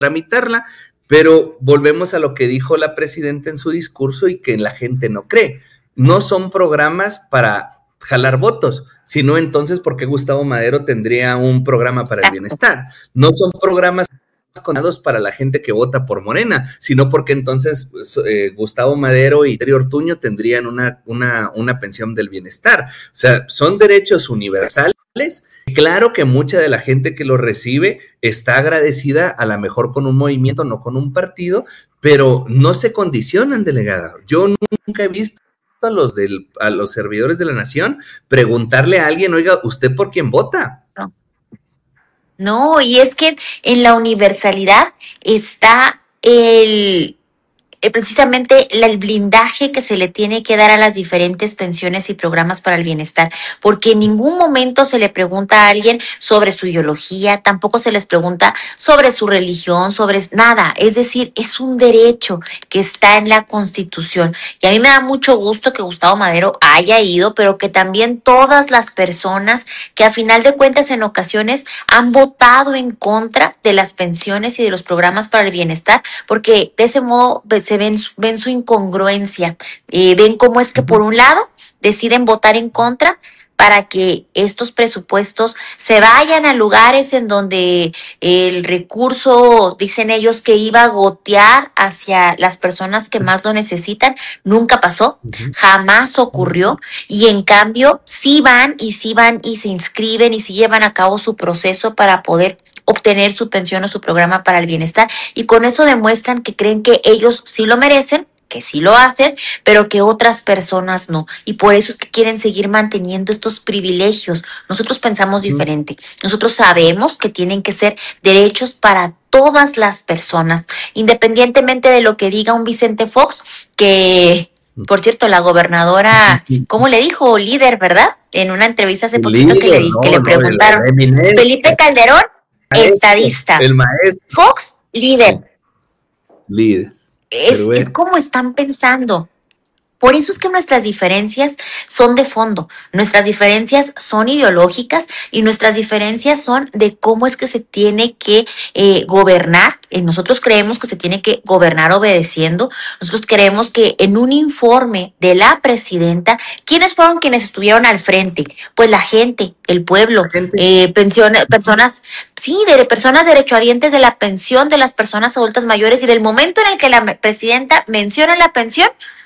tramitarla, pero volvemos a lo que dijo la presidenta en su discurso y que la gente no cree. No son programas para jalar votos, sino entonces ¿por qué Gustavo Madero tendría un programa para el bienestar? No son programas contados para la gente que vota por Morena, sino porque entonces Gustavo Madero y Terry Ortuño tendrían una pensión del bienestar. O sea, son derechos universales. Claro que mucha de la gente que lo recibe está agradecida, a lo mejor con un movimiento, no con un partido, pero no se condicionan, delegada. Yo nunca he visto a los servidores de la nación preguntarle a alguien, oiga, ¿usted por quién vota? No, y es que en la universalidad está precisamente el blindaje que se le tiene que dar a las diferentes pensiones y programas para el bienestar, porque en ningún momento se le pregunta a alguien sobre su ideología, tampoco se les pregunta sobre su religión, sobre nada, es decir, es un derecho que está en la Constitución, y a mí me da mucho gusto que Gustavo Madero haya ido, pero que también todas las personas que a final de cuentas en ocasiones han votado en contra de las pensiones y de los programas para el bienestar, porque de ese modo se ven su incongruencia, ven cómo es que por un lado deciden votar en contra para que estos presupuestos se vayan a lugares en donde el recurso, dicen ellos, que iba a gotear hacia las personas que más lo necesitan, nunca pasó, jamás ocurrió, y en cambio sí van y se inscriben y sí llevan a cabo su proceso para poder obtener su pensión o su programa para el bienestar, y con eso demuestran que creen que ellos sí lo merecen, que sí lo hacen, pero que otras personas no, y por eso es que quieren seguir manteniendo estos privilegios. Nosotros pensamos diferente, nosotros sabemos que tienen que ser derechos para todas las personas, independientemente de lo que diga un Vicente Fox, que, por cierto, la gobernadora, ¿cómo le dijo? Líder, ¿verdad? En una entrevista hace poquito que le preguntaron, Felipe Calderón, estadista. El maestro. Fox, líder. Líder. Es como están pensando. Por eso es que nuestras diferencias son de fondo, nuestras diferencias son ideológicas y nuestras diferencias son de cómo es que se tiene que gobernar. Nosotros creemos que se tiene que gobernar obedeciendo. Nosotros creemos que en un informe de la presidenta, ¿quiénes fueron quienes estuvieron al frente? Pues la gente, el pueblo, personas, sí, de personas derechohabientes de la pensión de las personas adultas mayores, y del momento en el que la presidenta menciona la pensión,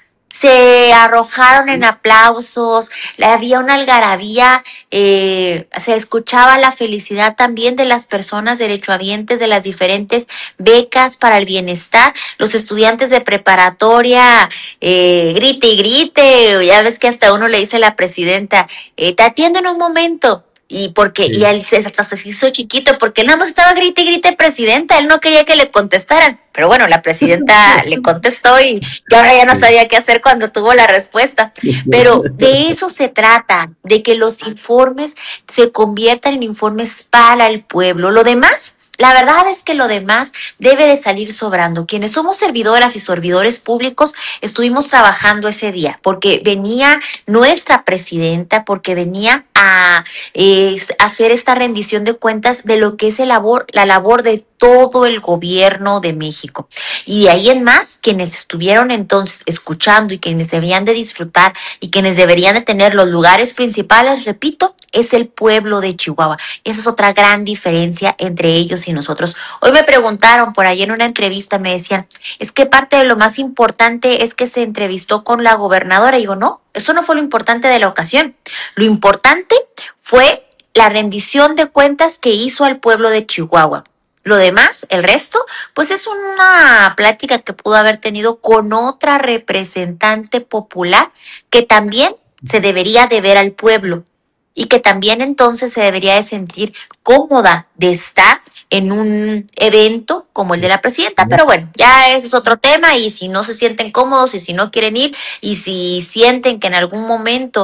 se arrojaron en aplausos, había una algarabía, se escuchaba la felicidad también de las personas derechohabientes de las diferentes becas para el bienestar, los estudiantes de preparatoria, grite y grite, ya ves que hasta uno le dice a la presidenta, te atiendo en un momento. Y porque sí. Y él hasta se hizo chiquito porque él nada más estaba grite y grite presidenta, él no quería que le contestaran, pero bueno, la presidenta le contestó y ahora ya no sabía qué hacer cuando tuvo la respuesta, pero de eso se trata, de que los informes se conviertan en informes para el pueblo. Lo demás, la verdad es que lo demás debe de salir sobrando. Quienes somos servidoras y servidores públicos estuvimos trabajando ese día porque venía nuestra presidenta, porque venía a hacer esta rendición de cuentas de lo que es la labor de todo el gobierno de México. Y de ahí en más, quienes estuvieron entonces escuchando y quienes debían de disfrutar y quienes deberían de tener los lugares principales, repito, es el pueblo de Chihuahua. Esa es otra gran diferencia entre ellos y nosotros. Hoy me preguntaron por ahí en una entrevista, me decían, es que parte de lo más importante es que se entrevistó con la gobernadora. Y digo, no, eso no fue lo importante de la ocasión. Lo importante fue la rendición de cuentas que hizo al pueblo de Chihuahua. Lo demás, el resto, pues es una plática que pudo haber tenido con otra representante popular que también se debería de ver al pueblo y que también entonces se debería de sentir cómoda de estar en un evento como el de la presidenta. Pero bueno, ya ese es otro tema, y si no se sienten cómodos y si no quieren ir y si sienten que en algún momento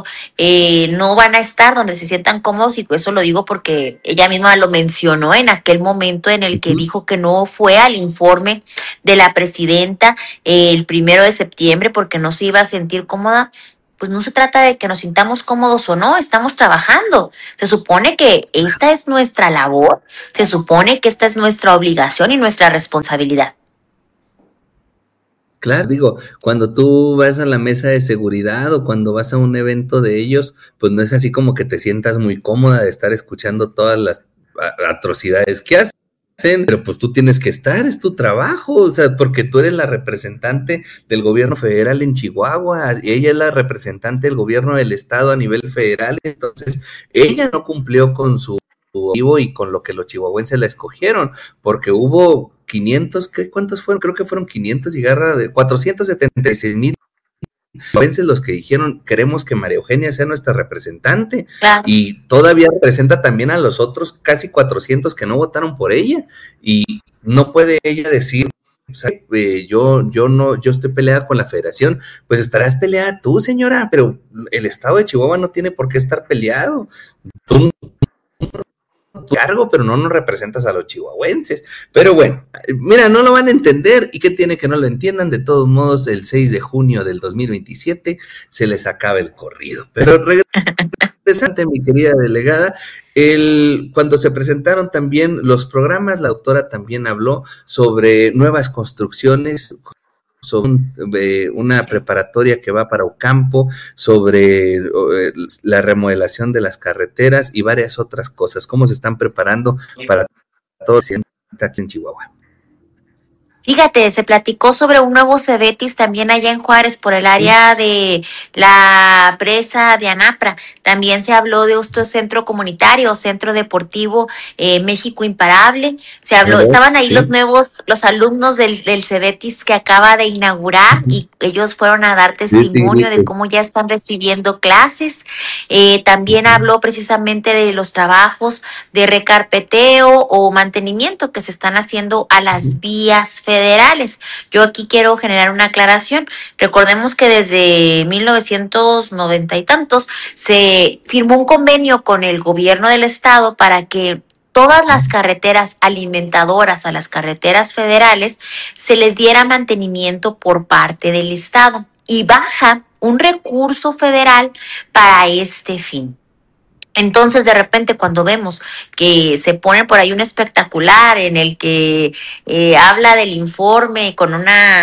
no van a estar donde se sientan cómodos, y eso lo digo porque ella misma lo mencionó en aquel momento en el que dijo que no fue al informe de la presidenta el 1 de septiembre porque no se iba a sentir cómoda. pues no se trata de que nos sintamos cómodos o no, estamos trabajando. Se supone que esta es nuestra labor, se supone que esta es nuestra obligación y nuestra responsabilidad. Claro, digo, cuando tú vas a la mesa de seguridad o cuando vas a un evento de ellos, pues no es así como que te sientas muy cómoda de estar escuchando todas las atrocidades que hacen, pero pues tú tienes que estar, es tu trabajo, o sea, porque tú eres la representante del gobierno federal en Chihuahua y ella es la representante del gobierno del estado a nivel federal, entonces ella no cumplió con su objetivo y con lo que los chihuahuenses la escogieron, porque hubo 500, ¿cuántos fueron? Creo que fueron 500 y garra de 476,000 chihuahuenses los que dijeron, queremos que María Eugenia sea nuestra representante, Claro. y todavía representa también a los otros casi 400 que no votaron por ella, y no puede ella decir, yo estoy peleada con la federación, pues estarás peleada tú, señora, pero el estado de Chihuahua no tiene por qué estar peleado. Tú cargo, pero no nos representas a los chihuahuenses. Pero bueno, mira, no lo van a entender, y qué tiene que no lo entiendan. De todos modos, el 6 de junio del 2027 se les acaba el corrido. Pero regresante, mi querida delegada, cuando se presentaron también los programas, la doctora también habló sobre nuevas construcciones, sobre una preparatoria que va para Ocampo, sobre la remodelación de las carreteras y varias otras cosas. ¿Cómo se están preparando para todo el aquí en Chihuahua? Fíjate, se platicó sobre un nuevo Cebetis también allá en Juárez por el área de la presa de Anapra. También se habló de otro centro comunitario, centro deportivo México Imparable. Se habló, estaban ahí los alumnos del Cebetis que acaba de inaugurar y ellos fueron a dar testimonio de cómo ya están recibiendo clases. También habló precisamente de los trabajos de recarpeteo o mantenimiento que se están haciendo a las vías federales. Yo aquí quiero generar una aclaración. Recordemos que desde 1990 y tantos se firmó un convenio con el gobierno del estado para que todas las carreteras alimentadoras a las carreteras federales se les diera mantenimiento por parte del estado y baja un recurso federal para este fin. Entonces, de repente, cuando vemos que se pone por ahí un espectacular en el que habla del informe con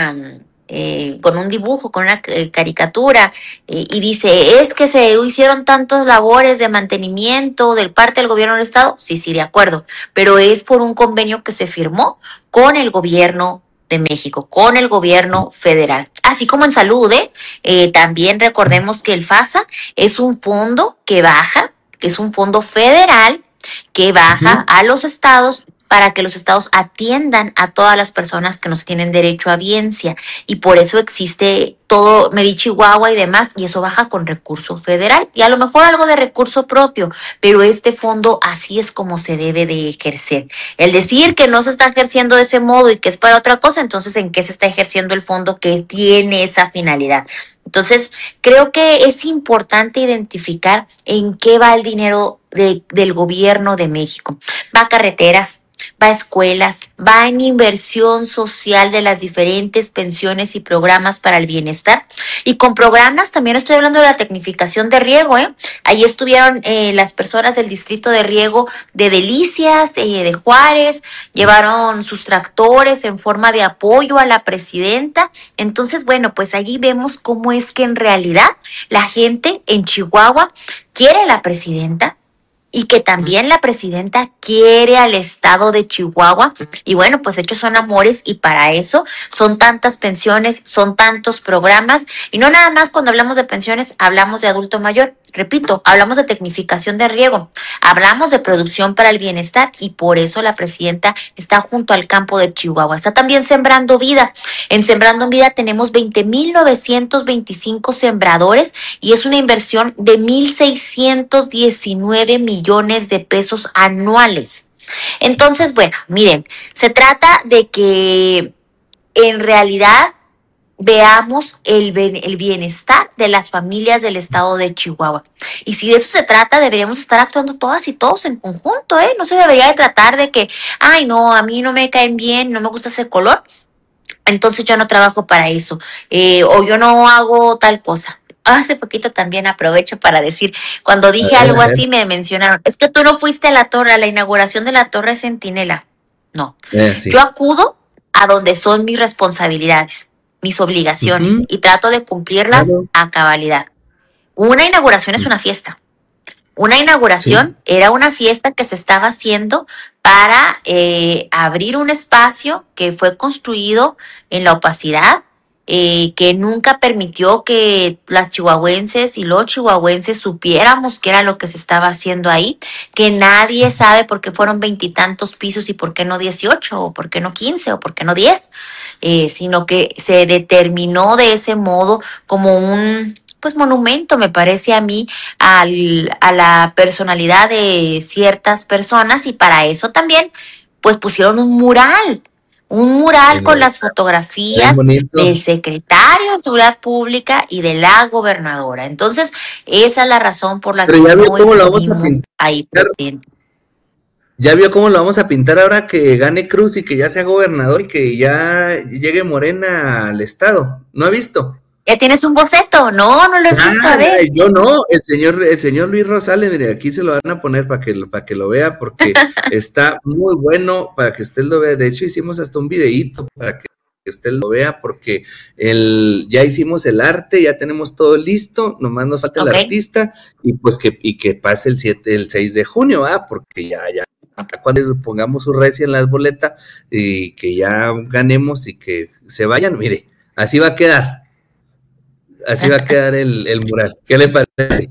con un dibujo, con una caricatura, y dice, es que se hicieron tantas labores de mantenimiento del parte del gobierno del estado, sí, de acuerdo, pero es por un convenio que se firmó con el gobierno de México, con el gobierno federal. Así como en salud, también recordemos que el FASA es un fondo que baja, que es un fondo federal que baja a los estados para que los estados atiendan a todas las personas que nos tienen derecho a biencia. Y por eso existe todo Chihuahua y demás, y eso baja con recurso federal y a lo mejor algo de recurso propio, pero este fondo así es como se debe de ejercer. El decir que no se está ejerciendo de ese modo y que es para otra cosa, entonces ¿en qué se está ejerciendo el fondo que tiene esa finalidad? Entonces, creo que es importante identificar en qué va el dinero del gobierno de México. Va a carreteras, va a escuelas, va en inversión social de las diferentes pensiones y programas para el bienestar. Y con programas también estoy hablando de la tecnificación de riego. Ahí estuvieron las personas del distrito de riego de Delicias, de Juárez, llevaron sus tractores en forma de apoyo a la presidenta. Entonces, bueno, pues allí vemos cómo es que en realidad la gente en Chihuahua quiere a la presidenta, y que también la presidenta quiere al estado de Chihuahua. Y bueno, pues hechos son amores, y para eso son tantas pensiones, son tantos programas. Y no nada más cuando hablamos de pensiones, hablamos de adulto mayor. Repito, hablamos de tecnificación de riego, hablamos de producción para el bienestar, y por eso la presidenta está junto al campo de Chihuahua. Está también Sembrando Vida. En Sembrando Vida tenemos 20,925 sembradores y es una inversión de 1,619 millones de pesos anuales. Entonces, bueno, miren, se trata de que en realidad veamos el bienestar de las familias del estado de Chihuahua. Y si de eso se trata, deberíamos estar actuando todas y todos en conjunto, ¿eh? No se debería de tratar de que, ay, no, a mí no me caen bien, no me gusta ese color, entonces yo no trabajo para eso, o yo no hago tal cosa. Hace poquito también aprovecho para decir, cuando dije A algo ver. así me mencionaron, es que tú no fuiste a la torre, a la inauguración de la Torre Centinela. No, yo Sí. acudo a donde son mis responsabilidades, mis obligaciones Ujú, y trato de cumplirlas claro. a cabalidad. Una inauguración es una fiesta. Una Sí. inauguración era una fiesta que se estaba haciendo para abrir un espacio que fue construido en la opacidad, que nunca permitió que las chihuahuenses y los chihuahuenses supiéramos qué era lo que se estaba haciendo ahí, que nadie sabe por qué fueron veintitantos pisos y por qué no 18 o por qué no 15 o por qué no 10, sino que se determinó de ese modo como un pues monumento, me parece a mí, a la personalidad de ciertas personas y para eso también pues pusieron un mural En con la- las Bien fotografías del bonito. secretario de Seguridad Pública y de la gobernadora. Entonces, esa es la razón por la Pero que ya vio no cómo lo vamos a estuvimos pintar. ahí presentes. Ya vio cómo lo vamos a pintar ahora que gane Cruz y que ya sea gobernador y que ya llegue Morena al estado. ¿No ha visto? ¿Ya tienes un boceto? No, no lo he Ah, visto. A ver. yo no, el señor Luis Rosales, mire, aquí se lo van a poner para que lo vea, porque está muy bueno para que usted lo vea. De hecho, hicimos hasta un videíto para que usted lo vea, porque ya hicimos el arte, ya tenemos todo listo, nomás nos falta el Ok. artista, y pues que pase el 6 de junio, porque ya cuando pongamos su recia en las boletas y que ya ganemos y que se vayan, mire, así va a quedar. Así va a quedar el mural. ¿Qué le parece?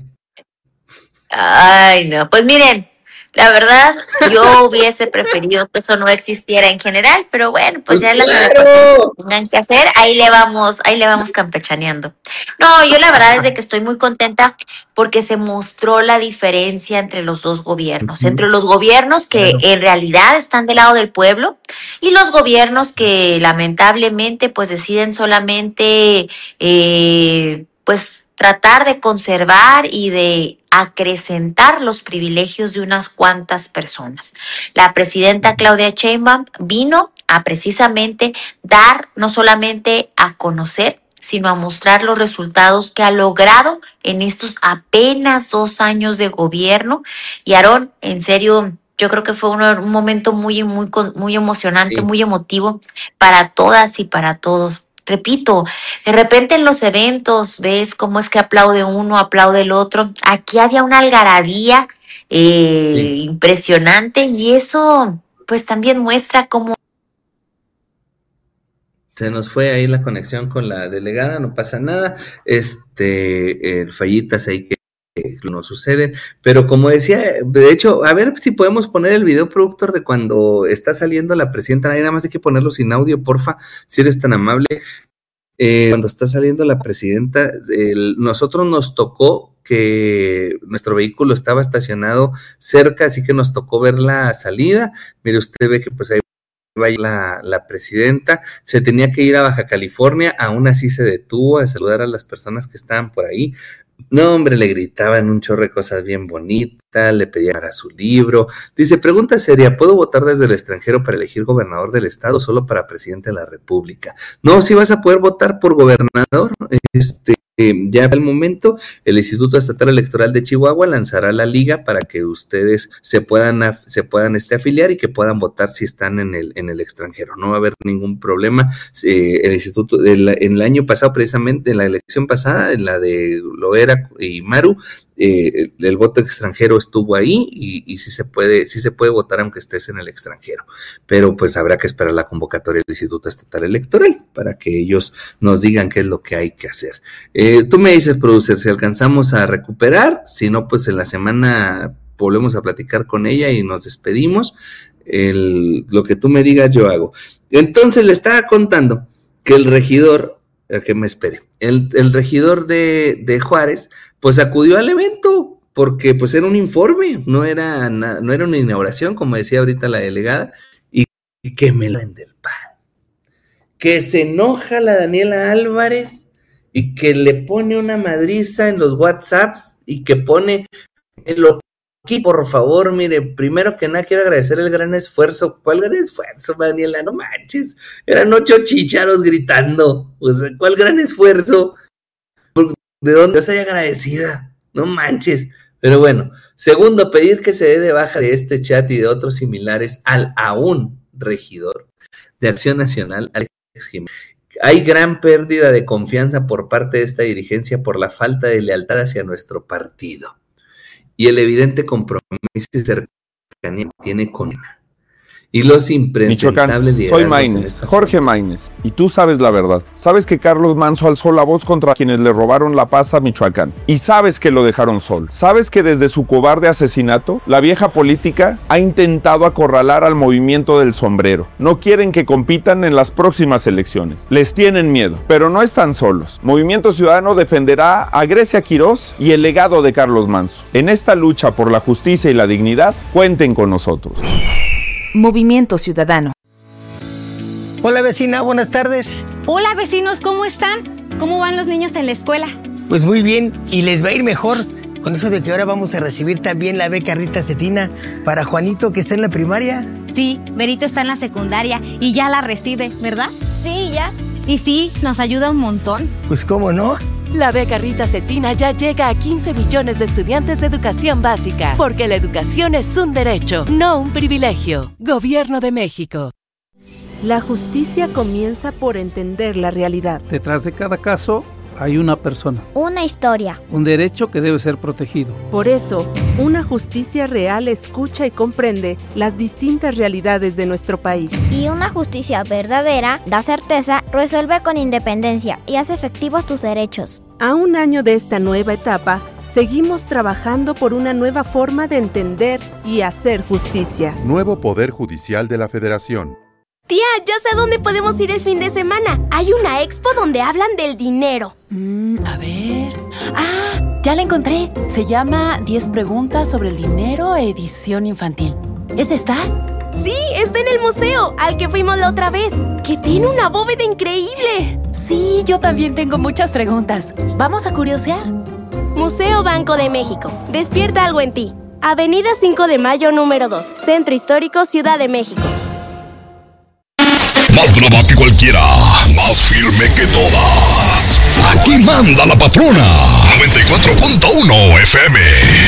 Ay, no. Pues miren, la verdad, yo hubiese preferido que eso no existiera en general, pero bueno, pues Pues ya las adecuaciones que claro. tengan que hacer, ahí le vamos campechaneando. No, yo la verdad es de que estoy muy contenta porque se mostró la diferencia entre los dos gobiernos, Ujú, entre los gobiernos que claro. en realidad están del lado del pueblo y los gobiernos que lamentablemente pues deciden solamente pues tratar de conservar y de acrecentar los privilegios de unas cuantas personas. La presidenta Claudia Sheinbaum vino a precisamente dar no solamente a conocer, sino a mostrar los resultados que ha logrado en estos apenas 2 años de gobierno. Y Aarón, en serio, yo creo que fue un momento muy emocionante, Sí, muy emotivo para todas y para todos. Repito, de repente en los eventos ves cómo es que aplaude uno, aplaude el otro. Aquí había una algarabía sí. impresionante y eso pues también muestra cómo... Se nos fue ahí la conexión con la delegada, no pasa nada. Fallitas ahí que no suceden. Pero como decía, de hecho, a ver si podemos poner el video productor de cuando está saliendo la presidenta. Ahí nada más hay que ponerlo sin audio, porfa, si eres tan amable. Cuando está saliendo la presidenta, nosotros nos tocó que nuestro vehículo estaba estacionado cerca, así que nos tocó ver la salida. Mire, usted ve que pues ahí va la presidenta, se tenía que ir a Baja California, aún así se detuvo a saludar a las personas que estaban por ahí. No, hombre, le gritaban un chorro de cosas bien bonitas, le pedían para su libro. Dice, pregunta seria, ¿puedo votar desde el extranjero para elegir gobernador del estado o solo para presidente de la república? No, sí vas a poder votar por gobernador. Ya al momento, el Instituto Estatal Electoral de Chihuahua lanzará la liga para que ustedes se puedan afiliar y que puedan votar si están en el extranjero. No va a haber ningún problema. El Instituto, en el año pasado, precisamente, en la elección pasada, en la de Loera y Maru, el voto extranjero estuvo ahí y sí se puede votar aunque estés en el extranjero. Pero pues habrá que esperar la convocatoria del Instituto Estatal Electoral para que ellos nos digan qué es lo que hay que hacer. Tú me dices, producer, si alcanzamos a recuperar, si no, pues en la semana volvemos a platicar con ella y nos despedimos. Lo que tú me digas, yo hago. Entonces le estaba contando que el regidor, que me espere, el regidor de Juárez, pues acudió al evento, porque pues era un informe, no era una inauguración, como decía ahorita la delegada, y que me lo vende el pan. Que se enoja la Daniela Álvarez y que le pone una madriza en los WhatsApps y que pone aquí, por favor, mire, primero que nada quiero agradecer el gran esfuerzo. ¿Cuál gran esfuerzo, Daniela? No manches, eran 8 chícharos gritando. O sea, ¿cuál gran esfuerzo? ¿De dónde? Yo soy agradecida, no manches. Pero bueno, segundo, pedir que se dé de baja de este chat y de otros similares al aún regidor de Acción Nacional, Alex Jiménez. Hay gran pérdida de confianza por parte de esta dirigencia por la falta de lealtad hacia nuestro partido y el evidente compromiso y cercanía que tiene con y los impresentables Michoacán, soy Maínez, Jorge Maínez, y tú sabes la verdad. Sabes que Carlos Manso alzó la voz contra quienes le robaron la paz a Michoacán, y sabes que lo dejaron solo. Sabes que desde su cobarde asesinato, la vieja política ha intentado acorralar al movimiento del sombrero. No quieren que compitan en las próximas elecciones. Les tienen miedo, pero no están solos. Movimiento Ciudadano defenderá a Grecia Quirós y el legado de Carlos Manso. En esta lucha por la justicia y la dignidad, cuenten con nosotros. Movimiento Ciudadano. Hola vecina, buenas tardes. Hola vecinos, ¿cómo están? ¿Cómo van los niños en la escuela? Pues muy bien, y les va a ir mejor con eso de que ahora vamos a recibir también la beca Rita Cetina para Juanito, que está en la primaria. Sí, Berito está en la secundaria y ya la recibe, ¿verdad? Sí, ya. Y sí, nos ayuda un montón. Pues cómo no. La beca Rita Cetina ya llega a 15 millones de estudiantes de educación básica, porque la educación es un derecho, no un privilegio. Gobierno de México. La justicia comienza por entender la realidad. Detrás de cada caso hay una persona. Una historia. Un derecho que debe ser protegido. Por eso, una justicia real escucha y comprende las distintas realidades de nuestro país. Y una justicia verdadera da certeza, resuelve con independencia y hace efectivos tus derechos. A un año de esta nueva etapa, seguimos trabajando por una nueva forma de entender y hacer justicia. Nuevo Poder Judicial de la Federación. Tía, ya sé a dónde podemos ir el fin de semana. Hay una expo donde hablan del dinero. A ver... ¡Ah! Ya la encontré. Se llama 10 preguntas sobre el dinero, edición infantil. ¿Es esta? Sí, está en el museo, al que fuimos la otra vez, que tiene una bóveda increíble. Sí, yo también tengo muchas preguntas. ¿Vamos a curiosear? Museo Banco de México. Despierta algo en ti. Avenida 5 de Mayo, número 2. Centro Histórico, Ciudad de México. Más brava que cualquiera, más firme que todas. Aquí manda la patrona. 94.1 FM.